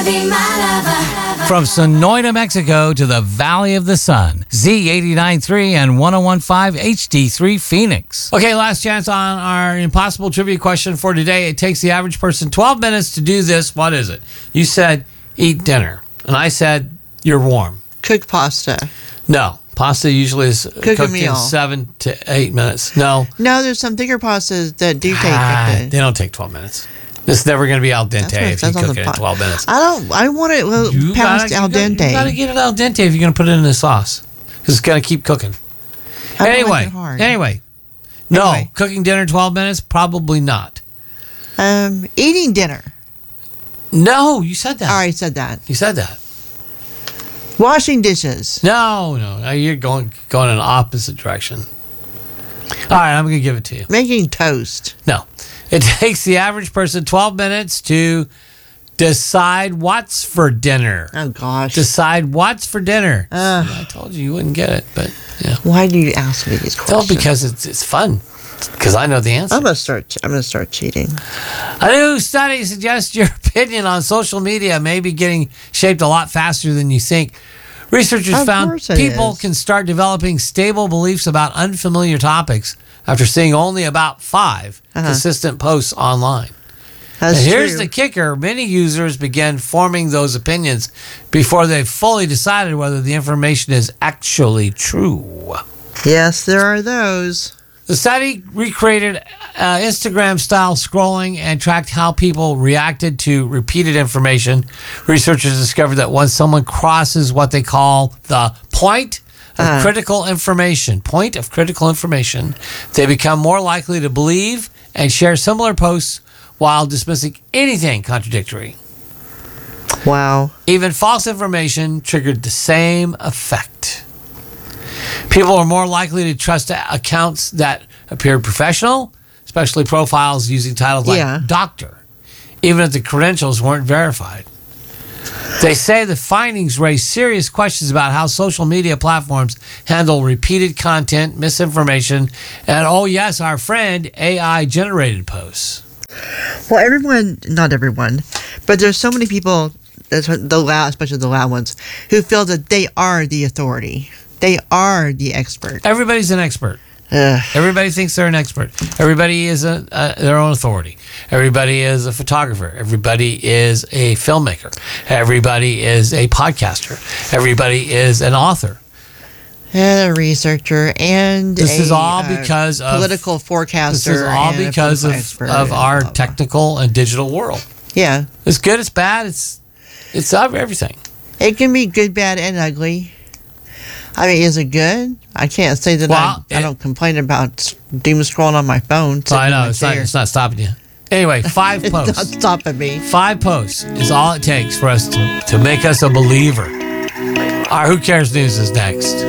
wanna be my lover. From Sonoita, Mexico to the Valley of the Sun, Z89.3 and 101.5 HD3 Phoenix. Okay, last chance on our impossible trivia question for today. It takes the average person 12 minutes to do this. What is it? You said eat dinner, and I said you're warm. Cook pasta. No. Pasta usually is Cook a cooked meal. in 7 to 8 minutes. No. No, there's some thicker pastas that do take They don't take 12 minutes. It's never going to be al dente if you cook it in 12 minutes. I want it past al dente. You got to get it al dente if you're going to put it in the sauce. Because it's going to keep cooking. Anyway. No, cooking dinner 12 minutes? Probably not. Eating dinner. No, you said that. I already said that. You said that. Washing dishes. No, you're going in an opposite direction. All right, I'm going to give it to you. Making toast. No. It takes the average person 12 minutes to decide what's for dinner. Oh, gosh. Decide what's for dinner. I told you wouldn't get it, but yeah. Why do you ask me these questions? Well, because it's fun. Because I know the answer. I'm gonna start cheating. A new study suggests your opinion on social media may be getting shaped a lot faster than you think. Researchers found people can start developing stable beliefs about unfamiliar topics after seeing only about 5 consistent posts online. That's and here's true. the kicker. Many users begin forming those opinions before they've fully decided whether the information is actually true. Yes, there are those. The study recreated Instagram-style scrolling and tracked how people reacted to repeated information. Researchers discovered that once someone crosses what they call the point of critical information, they become more likely to believe and share similar posts while dismissing anything contradictory. Wow. Even false information triggered the same effect. People are more likely to trust accounts that appear professional, especially profiles using titles like doctor, even if the credentials weren't verified. They say the findings raise serious questions about how social media platforms handle repeated content, misinformation, and, oh yes, our friend, AI-generated posts. Well, not everyone, but there's so many people, especially the loud ones, who feel that they are the authority. They are the expert. Everybody's an expert. Everybody thinks they're an expert. Everybody is their own authority. Everybody is a photographer. Everybody is a filmmaker. Everybody is a podcaster. Everybody is an author. And a researcher. And this is all because of political forecaster. This is all because of our technical and digital world. Yeah. It's good, it's bad, it's everything. It can be good, bad, and ugly. I mean, is it good? I can't say that I don't complain about doom scrolling on my phone. I know, it's not stopping you. Anyway, 5 posts. It's not stopping me. 5 posts is all it takes for us to make us a believer. Our Who Cares News is next.